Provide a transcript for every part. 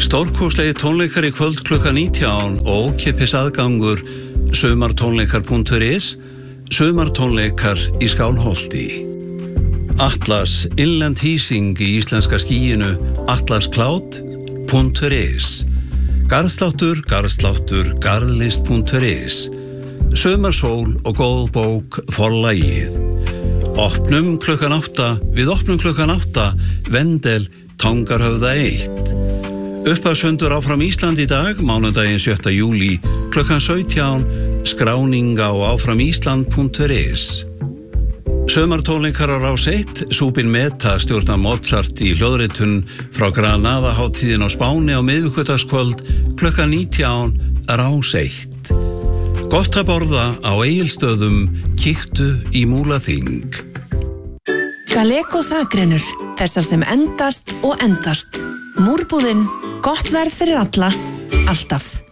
Stórkostlegi tónleikar í kvöld klukkan 19 og ókeypis aðgangur sumartónleikar.is, sumartónleikar í Skálholti. Atlas innlend hýsing í íslenska skýinu atlascloud.is, garðsláttur, garðlist.is, sumarsól og góð bók Forlagið. Við opnum klukkan 8, Vendel, Tangarhöfða 1. Upphafsfundur áfram Ísland í dag, mánudaginn 7. júlí, klukkan 17, skráning á áframísland.is. Sumartónleikar á Rás 1, Súbin Meta stjórnar Mozart í hljóðritun frá Granada-hátíðin á Spáni á miðvikudagskvöld, klukkan 19, Rás 1. Gott að borða á Egilsstöðum, kíktu í Múlaþing. Galeko þakrennur, þessar sem endast og endast. Múrbúðin, gott verð fyrir alla, alltaf.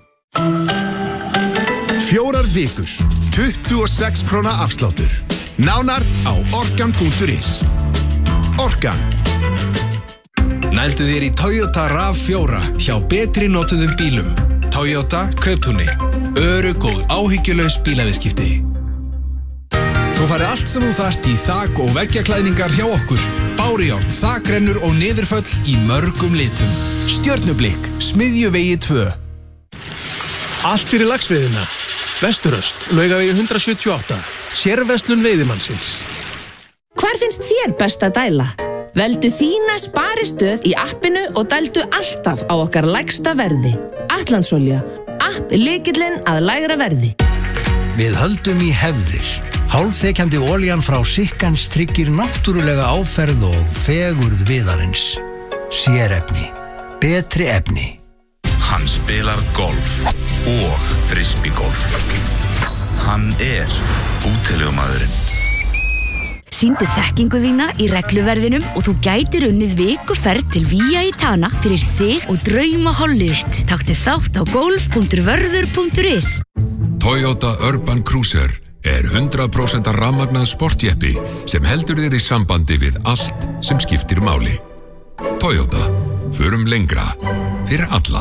4 vikur, 26 króna afsláttur. Nánar á orkan.is. Orkan. Nældu þér í Toyota RAV4 hjá betri notuðum bílum. Toyota Kauptúni. Örugg og áhyggjulaus bílaviðskipti. Þú fari allt sem þú þarft í þak- og veggjaklæðningar hjá okkur. Bárjárn, þakrennur og niðurföll í mörgum litum. Stjörnublikk, Smiðjuvegi 2. Allt fyrir laxveiðina. Vesturöst, Laugavegi 178. Sérverslun veiðimannsins. Hvar finnst þér best að dæla? Veldu þína sparistöð í appinu og dældu alltaf á okkar lægsta verði. Atlantsolía. App lykillinn að lægra verði. Við höldum í hefðir. Hálfþekjandi olían frá Sikkans tryggir náttúrulega áferð og fegurð viðarins. Sérefni. Betri efni. Hann spilar golf og frisbeegolf. Hann útilegumaðurinn. Sýndu þekkingu þína í regluverðinum og þú gætir unnið vikuferð til Vía Itana fyrir þig og draumahollið þitt. Taktu þátt á golf.vörður.is. Toyota Urban Cruiser 100% rafmagnað sportjeppi sem heldur þér í sambandi við allt sem skiptir máli. Toyota, förum lengra fyrir alla.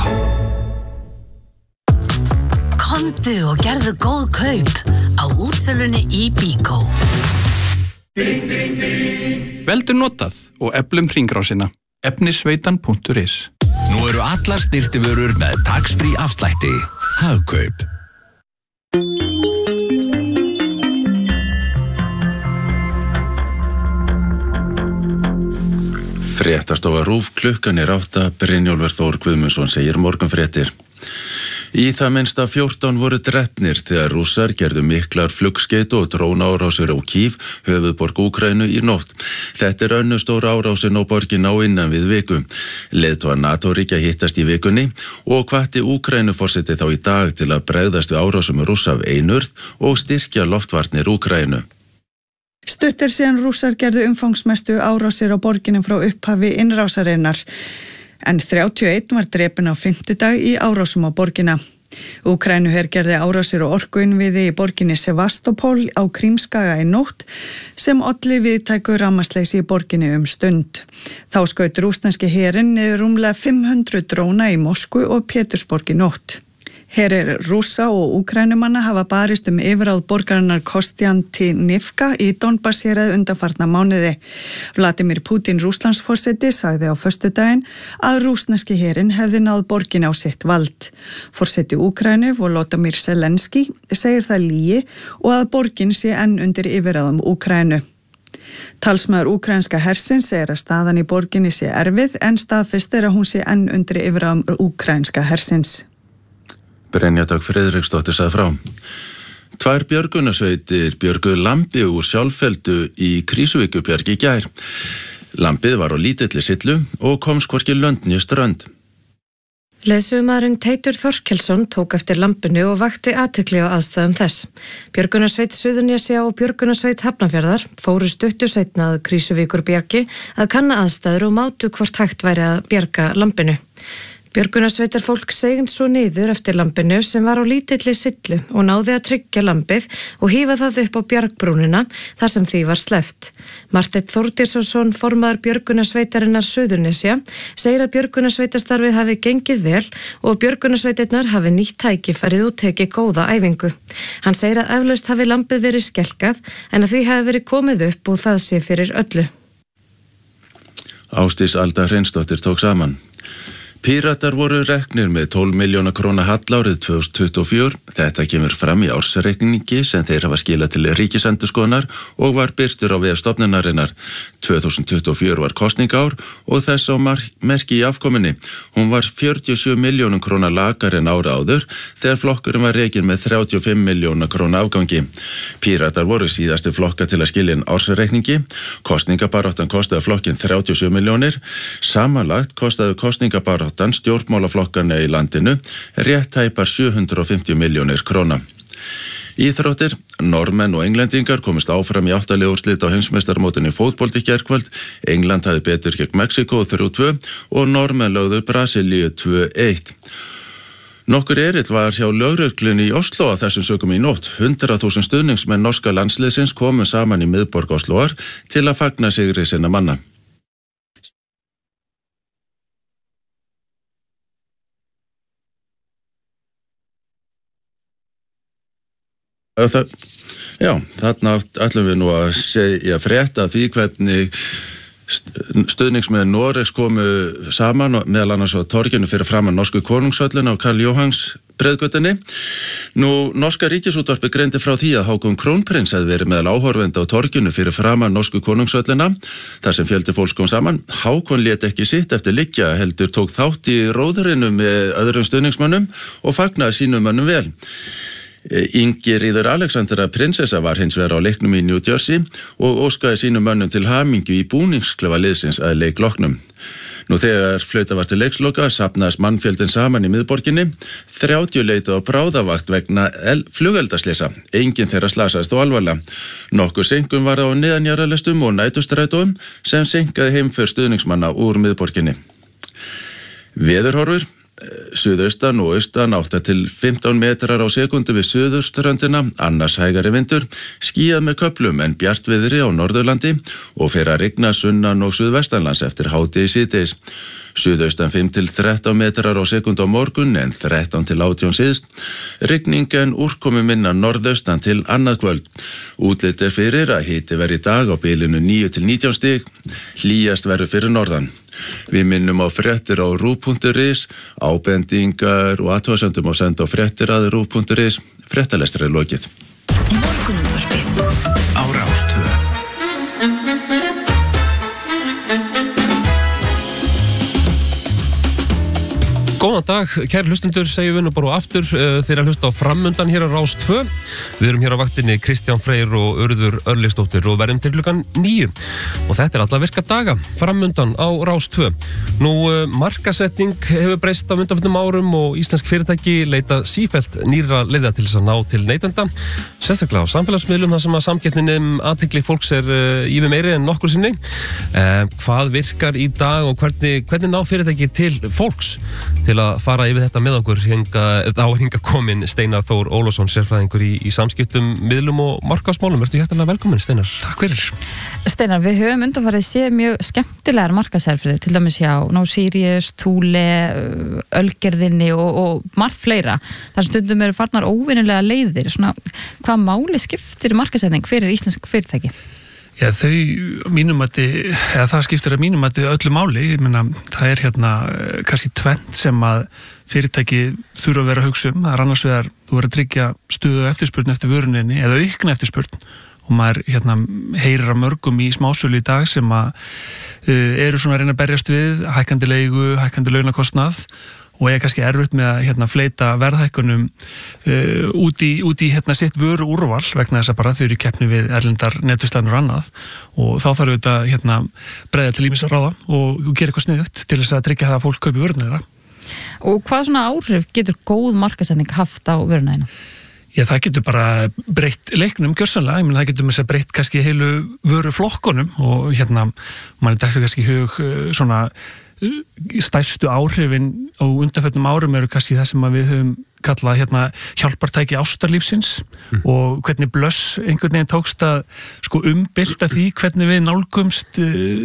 Komdu og gerðu góð kaup á útsölunni í Bíkó. Veldu notað og eflum hringrásina. efnisveitan.is. Nú eru allar snyrtivörur með tax-free afslætti. Hagkaup. Fréttastofa RÚV, klukkan 8, Brynjólfur Þór Guðmundsson segir morgunfréttir. Í það minnsta 14 voru drepnir þegar Rússar gerðu miklar flugskeytu og drónaárásir á Kív, höfuðborg Úkraínu í nótt. Þetta önnur stór árásin á borgina á innan við viku. Leiðtogar NATO-ríkja hittast í vikunni og hvatti Úkraínuforseti þá í dag til að bregðast við árásum Rússa af einurð og styrkja loftvarnir Úkraínu. Stutt síðan Rússar gerðu umfangsmestu árásir á borginum frá upphafi innrásarinnar. En 31 var drepinn á fimmtudag í árásum á borgina. Úkraínuher gerði árásir og orkuinnviði í borginni Sevastopol á Krímskaga í nótt sem olli viðtæku rafmagnsleysi í borginni stund. Þá skaut rússneski herinn niður rúmlega 500 dróna í Moskvu og Pétursborg í nótt. Herir Rússa og Úkraínumanna hafa barist yfirráð borgarinnar Kostiantynivka í Donbass-héraði undanfarna mánuði. Vladimir Putin, Rússlandsforseti, sagði á föstudaginn að rússneski herinn hefði náð borgin á sitt vald. Forseti Úkraínu, Volodymyr Zelenský, segir það lygi og að borgin sé enn undir yfirráðum Úkraínu. Talsmaður úkraínska hersins segir að staðan í borginni sé erfið en staðfest að hún sé enn undir yfirráðum úkraínska hersins. Brynja Dögg Friðriksdóttir sagði frá. 2 björgunarsveitir björguðu lambi úr sjálffeldu í Krísuvíkurbjargi í gær. Lambið var á lítilli sillu og komst hvorki lönd né strönd. Leiðsögumaðurinn Teitur Þorkelsson tók eftir lambinu og vakti athygli á aðstæðum þess. Björgunarsveit Suðurnesja og Björgunarsveit Hafnarfjarðar fóru stuttu seinna að Krísuvíkurbjargi að kanna aðstæður og mátu hvort hægt væri að bjarga lambinu. Björgunarsveitar fólk seign svo niður eftir lambinu sem var á lítilli sillu og náði að tryggja lambið og hífa það upp á bjargbrúnina þar sem því var sleppt. Marteinn Þórdísson, formaður Björgunarsveitarinnar Suðurnesja, segir að björgunarsveitastarfið hafi gengið vel og björgunarsveitirnar hafi nýtt tækifærið og tekið góða æfingu. Hann segir að eflaust hafi lambið verið skelkað en að því hafi verið komið upp og það sé fyrir öllu. Ásdís Alda Hreinsdóttir tók saman. Píratar voru reknir með 12 milljóna króna halla árið 2024. Þetta kemur fram í ársreikningi sem þeir hafa skilað til Ríkisendurskoðunar og var birtur á vef stofnunarinnar. 2024 var kosningár og þess á merki í afkominni. Hún var 47 milljónum króna lakar en ára áður þegar flokkurinn var rekinn með 35 milljóna króna afgangi. Píratar voru síðasti flokka til að skilja inn ársreikningi. Kosningabaráttan kostaði flokkin 37 milljónir. Samanlagt kostaði kosningabaráttan stjórnmálaflokkana í landinu rétt tæpar 750 milljónir króna. Íþróttir, Normenn og Englendingar komist áfram í 8 liða úrslit á heimsmeistarmótinu í fótbolta í gærkvöld. England hafði betur gegn Mexíkó 3-2 og Normenn lögðu Brasilíu 2-1. Nokkur erill var hjá lögreglunni í Oslo að þessum sökum í nótt. 100.000 stuðningsmenn norska landsliðsins komu saman í miðborg Osloar til að fagna sigri sinna manna. Þarna ætlum við nú að segja frétta því hvernig stuðningsmenn Noregs komu saman meðal annars á torginu fyrir framan norsku konungshöllina á Karl Jóhanns breiðgötunni. Norska ríkisútvarpið greindi frá því að Hákon Krónprins hefði verið meðal áhorfenda á torginu fyrir framan norsku konungshöllina þar sem fjöldi fólks kom saman. Hákon lét ekki sitt eftir liggja, heldur tók þátt í róðurinu með öðrum stuðningsmönnum og fagnaði sínum mönnum vel. Ingiríður Alexandra prinsessa var hins vegar á leiknum í New Jersey og óskaði sínum mönnum til hamingju í búningsklefa liðsins að leik loknum. Þegar flauta var til leiksloka safnaðist mannfjöldin saman í miðborginni. 30 leituðu á bráðavakt vegna flugeldasleysa. Enginn þeirra slasaðist þó alvarlega. Nokkur seinkun var á neðanjarðarlestum og nætustrætóum sem seinkaði heimför stuðningsmanna úr miðborginni. Veðurhorfur. Suðaustan og austan 8 til 15 metrar á sekundu við suðurströndina, annars hægari vindur, skýjað með köflum en bjartviðri á Norðurlandi og fer að rigna sunnan og suðvestanlands eftir hádegi síðdegis. Suðaustan 5 til 13 metrar á sekundu á morgun en 13 til 18 síðst. Rigning en úrkomu minna norðaustan til annað kvöld. Útlit fyrir að hiti verði í dag á bilinu 9 til 19 stig, hlýjast verður fyrir norðan. Við minnum á fréttir á rúv.is, ábendingar og athugasemdum á senda á fréttir að rúv.is. Fréttalestri er lokið. Morgunútvarpi á Rás 2. Góðan dag, kæri hlustundur, segjum við nú bara aftur þegar að hlusta á framundan hér á Rás 2. Við erum hér á vaktinni Kristján Freyr og Urður Örlygsdóttir og verðum til klukkan 9. Og þetta er alla virka daga framundan á Rás 2. Markasetning hefur breyst á undanförnum árum og íslensk fyrirtæki leita sífellt nýra leiða til þess að ná til neytenda. Sérstaklega á samfélagsmiðlum þar sem að samkeppnin athygli fólks er ívið meiri en nokkur sinni. Hvað virkar í dag og hvernig ná fyrirtæki til fólks? Til að fara yfir þetta með okkur hinga komin Steinar Þór Ólafsson, sérfræðingur í samskiptum, miðlum og markaðsmálum. Vertu hjartanlega velkomin, Steinar. Takk fyrir. Steinar, við höfum undanfarið séð mjög skemmtilegar markaðsherferðir, til dæmis hjá No Sirius, Thule, Ölgerðinni og margt fleira. Þar sem stundum eru farnar óvinnulega leiðir. Hvað máli skiptir markaðssetning fyrir íslensk fyrirtæki? Já, það skiptir að mínum mati öllu máli. Ég meina, það er kannski tvennt sem að fyrirtæki þurfa að vera að hugsa um. Það er annars vegar, þú verður að tryggja stuðu eftirspurn eftir vöruninni eða aukna eftirspurn og maður heyrir að mörgum í smásölu í dag sem að eru svona að reyna að berjast við hækkandi leigu, hækkandi launakostnað og er kannski erfitt með að fleita verðhækkunum út í sitt vöru úrval vegna þess að bara þau eru í keppni við erlendar netverslunir og annað og þá þarf þetta breiða til ýmissa ráða og gera eitthvað sniðugt til þess að tryggja það að fólk kaupi vöruna þeirra. Og hvað svona áhrif getur góð markaðssetning haft á vöruna þeirra? Já, það getur bara breytt leiknum gjörsamlega, það getur með þess að breytt kannski heilu vöru flokkunum og mann er dægt kannski hug svona stærstu áhrifin á undanförnum árum eru kannski það sem við höfum kallað hjálpartæki ástarlífsins og hvernig Blöss einhvern veginn tókst að sko umbylta því hvernig við nálgumst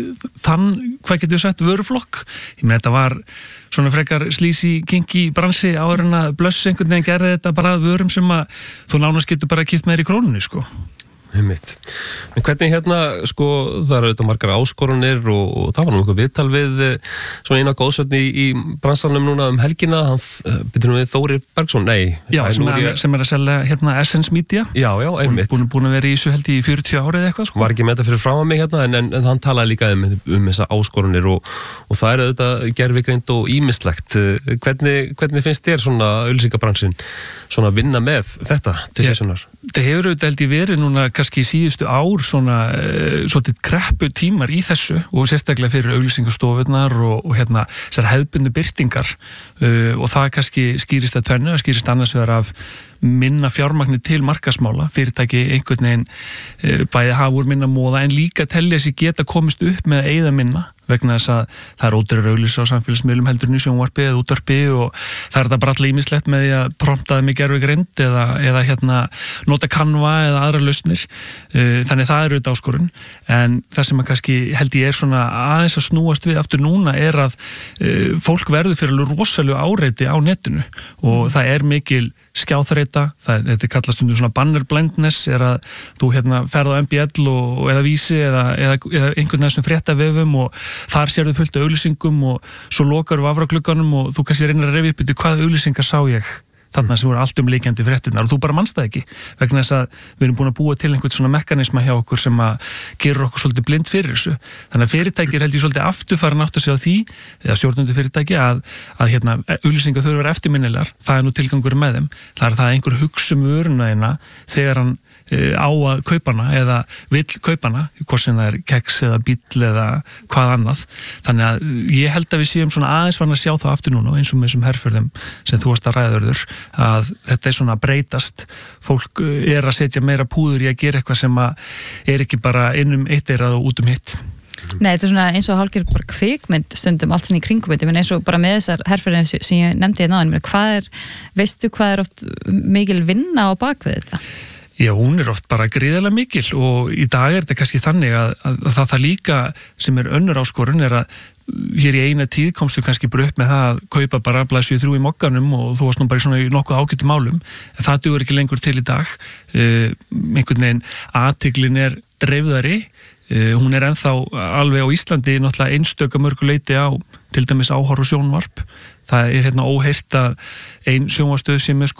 hvað getur við sagt, vöruflokk. Ég meina þetta var svona frekar slísi kinki bransi áður en að Blöss einhvern veginn gerði þetta bara vörum sem að þú nánast getur bara kippt með í krónunni sko. Einmitt. En hvernig sko, það eru auðvitað margar áskorunir og það var nú eitthvað viðtal við svona eina góðsvöldni í bransanum núna helgina, hann byrjum við Þóri Bergsson, nei. Já, sem er að selja Essence Media. Já, einmitt. Búin að vera í þessu held í 40 árið eitthvað sko. Var ekki með þetta fyrir frá mig en hann talaði líka þessa áskorunir og það er auðvitað gervigreind og ýmislegt. Hvernig finnst þér svona auglýsingabransin svona vinna með þetta til þessunar? Það hefur auðvitað held ég verið núna kannski síðustu ár svona svolítið kreppu tímar í þessu og sérstaklega fyrir auglýsingastofunar og þessar hefðbundnu birtingar og það kannski skýrist að tvennu, það skýrist annars vegar af minna fjármagni til markaðsmála, fyrirtæki einhvern veginn bæði hafa úr minna móða en líka telja sig geta komist upp með að eyða minna vegna þess að það er ódýrara að auglýsa á samfélagsmiðlum heldur en í sjónvarpi eða útvarpi og það er þetta bara alltaf ýmislegt með því að promptaði með gervigreind eða nota Canva eða aðra lausnir þannig það er auðvitað áskorun en það sem að kannski held ég er svona aðeins að snúast við aftur núna er að fólk verður fyrir alveg rosalega áreiti á netinu og það er mikil skjáþreita, þetta kallast stundum svona banner blindness er að þú ferð á MBL eða Vísi eða einhvern þessum fréttavefum og þar sérðu fullt af auglýsingum og svo lokar við afraglugganum og þú kannski reynir að rifja upp hvaða auglýsingar sá ég þarna sem voru allt leikjandi fréttirnar og þú bara manst það ekki vegna þess að við erum búin að búa til einhvern svona mekanisma hjá okkur sem að gerur okkur svolítið blind fyrir þessu. Þannig að fyrirtæki held ég svolítið afturfarin átt að segja á því eða stjórnendur fyrirtæki að auglýsingar þau eru eftirminnilegar, það er nú tilgangur með þeim, það er það að einhver hugsa vöruna þeirna þegar hann á að kaupana eða vill kaupana, hvort sem það er keks eða bíll eða hvað annað. Þannig að ég held að við séum svona aðeins farin að sjá það aftur núna eins og með þessum herförðum sem þú varst að ræðurður að þetta er svona að breytast. Fólk er að setja meira púður í að gera eitthvað sem að er ekki bara innum eitt eirað og út hitt. Nei, þetta er svona eins og hálfgerð bara kvikmynd stundum, allt svona í kringum þetta, eins og bara með þessar herferðin sem ég nefndi hérna áðan, veistu hvað er oft mikil vinna á bakvið þetta? Já, hún er oft bara gríðarlega mikil og í dag er þetta kannski þannig að það líka sem er önnur áskorun er að hér í eina tíð komstu kannski bara upp með það að kaupa bara blaðsíðu 3 í mokkanum og þú varst nú bara í svona nokkuð ágætum málum en það dugur ekki lengur til í dag einhvern veginn athyglin er dreifðari hún er ennþá alveg á Íslandi náttúrulega einstök að mörgu leyti á til dæmis áhorf og sjónvarp það er óheyrt að ein sjónvarpsstöð sem er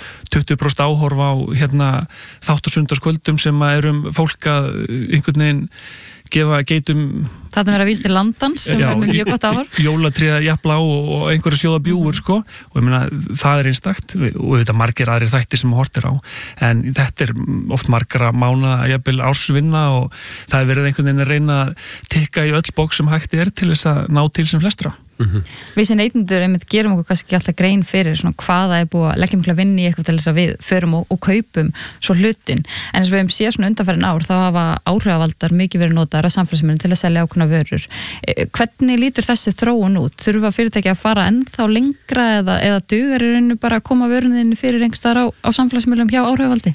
20% áhorf á þátt- og sunnudagskvöldum sem er fólk að einhvern veginn gefa geitum Þetta verður að vísa til landans sem er mjög gott áhorf jólatré jafnla og einhverja sjóða bjúgur og ég meina það er einstakt og þetta margir aðrir þættir sem hortir á en þetta er oft margra mánaða jafnvel ársvinna og það er verið einhvern veginn að reyna að tikka í öll bók sem hægt er til þess að ná til sem flestra. Við sem neytendur gerum okkur kannski ekki alltaf grein fyrir svona hvaða er búið að leggja mikla vinni í eitthvað til þess að við förum og kaupum svo hlutin, en eins og við hefum séð svona undanfarin ár þá hafa áhrifavaldar mikið verið notaðar á samfélagsmiðlum til að selja ákveðna vörur. Hvernig lítur þessi þróun út? Þurfa fyrirtæki að fara ennþá lengra eða dugar í rauninu bara að koma vörunni fyrir einhvers staðar á samfélagsmiðlum hjá áhrifavaldi?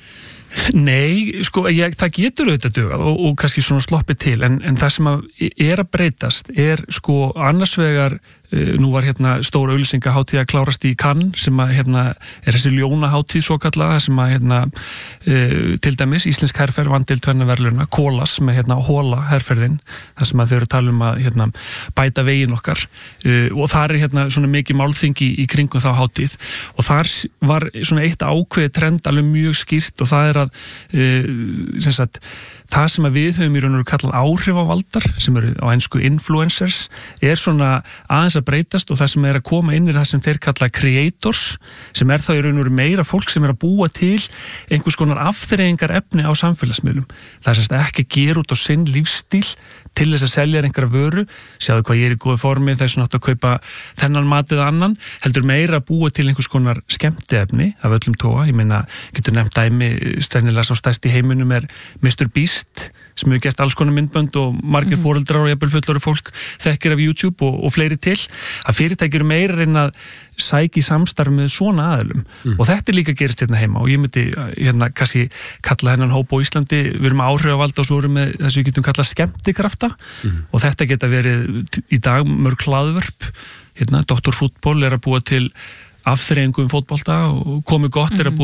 Nei, það getur auðvitað dugað og kannski svona sloppið til en það sem er að breytast er annars vegar nú var stór auglýsingahátíð að klárast í Cannes sem að er þessi ljónahátíð svo kallaða sem að til dæmis íslensk herferð vann til tvenna verðlauna, Kólas með hóla herferðin, þar sem að þau eru að tala um að bæta veginn okkar og þar er svona mikið málþingi í kringum þá hátíð og þar var svona eitt ákveðið trend alveg mjög skýrt og það er að það sem að við höfum í raun og veru kallað áhrifavaldar sem eru á ensku influencers er svona aðeins aðeins að breytast og það sem að koma inn það sem þeir kalla creators, sem þá í raun og veru meira fólk sem að búa til einhvers konar afþreyingar efni á samfélagsmiðlum. Það er semst ekki að gera út á sinn lífstíl til þess að selja einhverja vöru, sjáðu hvað ég í góðu formi, þess að kaupa þennan matið annan, heldur meira að búa til einhvers konar skemmtiefni af öllum toga. Ég meina, getur nefnt dæmi, stærnilega sá stærst í heiminum Mr. Beast, sem hefur gert alls konar myndbönd og margir foreldrar og jafnvel fullorðið fólk þekkir af YouTube og fleiri til, að fyrirtæki eru meira en að sæki samstarf með svona aðilum og þetta líka gerist hérna heima og ég myndi hérna kannski kalla hennan hóp á Íslandi, við erum áhrifavalda og svo erum við þess að við getum kallað skemmtikrafta og þetta geta verið í dag mörg hlaðvörp, hérna Dr. Fútból að búa til afþreyingu fótbolta og komið gott að búa